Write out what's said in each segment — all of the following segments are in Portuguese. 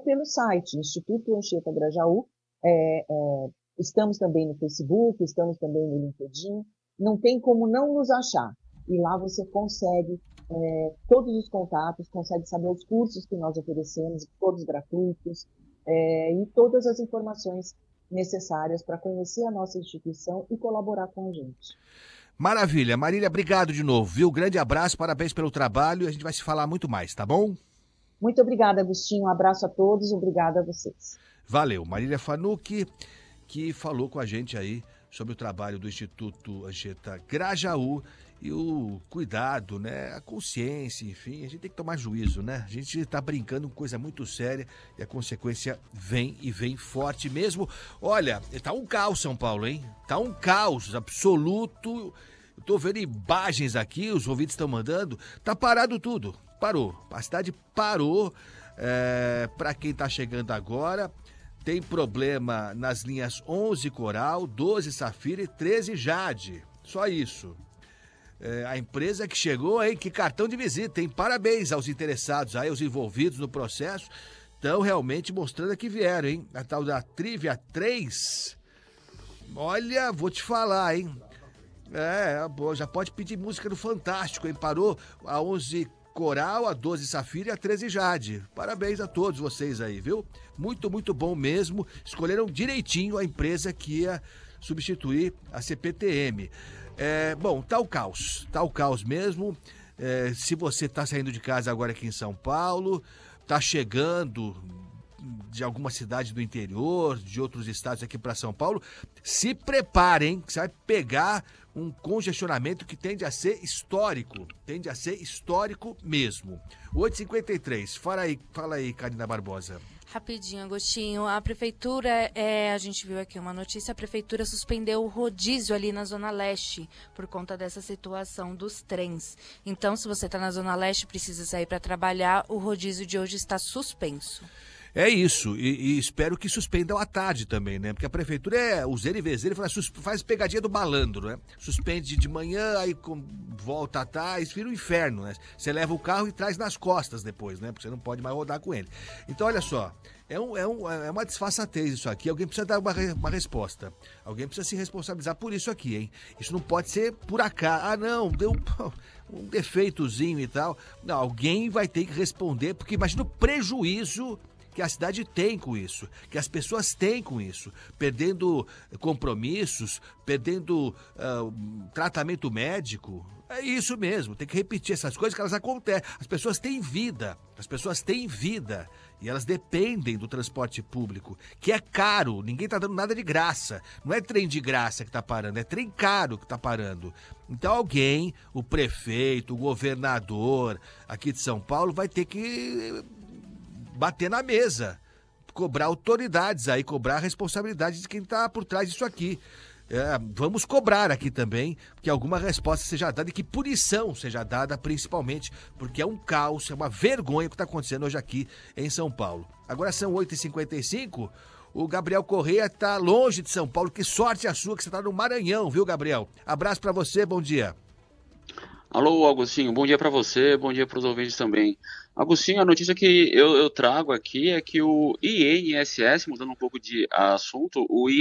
pelo site Instituto Anchieta Grajaú. Estamos também no Facebook, estamos também no LinkedIn. Não tem como não nos achar. E lá você consegue todos os contatos, consegue saber os cursos que nós oferecemos, todos gratuitos, e todas as informações necessárias para conhecer a nossa instituição e colaborar com a gente. Maravilha. Marília, obrigado de novo, viu? Grande abraço, parabéns pelo trabalho e a gente vai se falar muito mais, tá bom? Muito obrigada, Agostinho. Um abraço a todos, obrigada a vocês. Valeu. Marília Fanucchi, que falou com a gente aí sobre o trabalho do Instituto Anchieta Grajaú e o cuidado, né, a consciência, enfim, a gente tem que tomar juízo, né? A gente está brincando com coisa muito séria e a consequência vem e vem forte mesmo. Olha, tá um caos São Paulo, hein? Tá um caos absoluto. Eu tô vendo imagens aqui, os ouvintes estão mandando, tá parado tudo, parou. A cidade parou, para quem tá chegando agora, tem problema nas linhas 11 Coral, 12 Safira e 13 Jade, só isso. A empresa que chegou, hein? Que cartão de visita, hein? Parabéns aos interessados aí, aos envolvidos no processo. Estão realmente mostrando que vieram, hein? A tal da Trivia 3. Olha, vou te falar, hein? Já pode pedir música no Fantástico, hein? Parou a 11 Coral, a 12 Safira e a 13 Jade. Parabéns a todos vocês aí, viu? Muito, muito bom mesmo. Escolheram direitinho a empresa que ia substituir a CPTM. Bom, tá o caos mesmo. Se você está saindo de casa agora aqui em São Paulo, está chegando de alguma cidade do interior, de outros estados aqui para São Paulo, se preparem, que você vai pegar um congestionamento que tende a ser histórico mesmo. 8h53, fala aí, Karina Barbosa. Rapidinho, Agostinho. A prefeitura, a gente viu aqui uma notícia, a prefeitura suspendeu o rodízio ali na Zona Leste por conta dessa situação dos trens. Então, se você está na Zona Leste e precisa sair para trabalhar, o rodízio de hoje está suspenso. É isso, e espero que suspendam à tarde também, né? Porque a prefeitura o zero e vezeiro, faz pegadinha do malandro, né? Suspende de manhã, aí volta à tarde, vira um inferno, né? Você leva o carro e traz nas costas depois, né? Porque você não pode mais rodar com ele. Então, olha só, é uma disfarçatez isso aqui, alguém precisa dar uma resposta. Alguém precisa se responsabilizar por isso aqui, hein? Isso não pode ser por acaso. Ah, não, deu um defeitozinho e tal. Não, alguém vai ter que responder, porque imagina o prejuízo que a cidade tem com isso, que as pessoas têm com isso, perdendo compromissos, perdendo tratamento médico. É isso mesmo, tem que repetir essas coisas que elas acontecem. As pessoas têm vida e elas dependem do transporte público, que é caro, ninguém está dando nada de graça. Não é trem de graça que está parando, é trem caro que está parando. Então alguém, o prefeito, o governador aqui de São Paulo vai ter que bater na mesa, cobrar autoridades aí, cobrar a responsabilidade de quem está por trás disso aqui. Vamos cobrar aqui também que alguma resposta seja dada e que punição seja dada, principalmente, porque é um caos, é uma vergonha o que está acontecendo hoje aqui em São Paulo. Agora são 8h55, o Gabriel Correia está longe de São Paulo, que sorte a sua que você está no Maranhão, viu, Gabriel? Abraço para você, bom dia. Alô, Agostinho, bom dia para você, bom dia para os ouvintes também. Agostinho, a notícia que eu trago aqui é que o INSS, mudando um pouco de assunto, o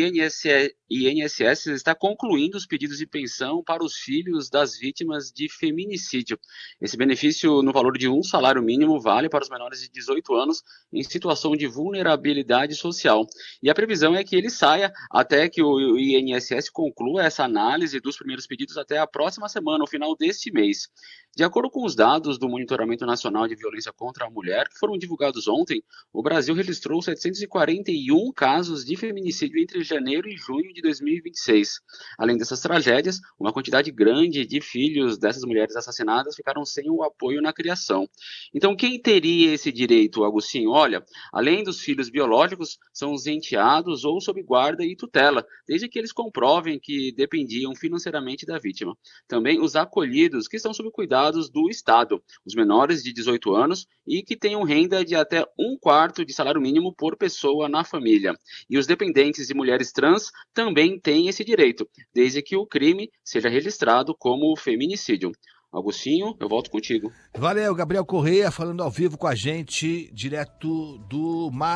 INSS está concluindo os pedidos de pensão para os filhos das vítimas de feminicídio. Esse benefício no valor de um salário mínimo vale para os menores de 18 anos em situação de vulnerabilidade social. E a previsão é que ele saia até que o INSS conclua essa análise dos primeiros pedidos até a próxima semana, no final deste mês. De acordo com os dados do Monitoramento Nacional de Violência contra a Mulher, que foram divulgados ontem, o Brasil registrou 741 casos de feminicídio entre janeiro e junho de 2026. Além dessas tragédias, uma quantidade grande de filhos dessas mulheres assassinadas ficaram sem o apoio na criação. Então, quem teria esse direito, Agostinho? Olha, além dos filhos biológicos, são os enteados ou sob guarda e tutela, desde que eles comprovem que dependiam financeiramente da vítima. Também os acolhidos, que estão sob cuidado do Estado, os menores de 18 anos e que tenham renda de até 1/4 de salário mínimo por pessoa na família. E os dependentes de mulheres trans também têm esse direito, desde que o crime seja registrado como feminicídio. Agostinho, eu volto contigo. Valeu, Gabriel Correia, falando ao vivo com a gente, direto do mar.